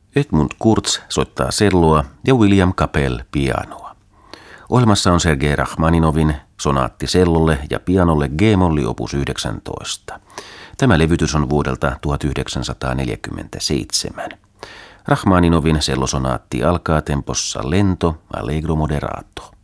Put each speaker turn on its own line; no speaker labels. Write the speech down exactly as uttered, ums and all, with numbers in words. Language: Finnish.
Edmund Kurz soittaa selloa ja William Capell pianoa. Ohjelmassa on Sergei Rachmaninovin sonaatti sellolle ja pianolle G-molli opus yhdeksäntoista. Tämä levytys on vuodelta tuhatyhdeksänsataaneljäkymmentäseitsemän. Rachmaninovin sellosonaatti alkaa tempossa lento allegro moderato.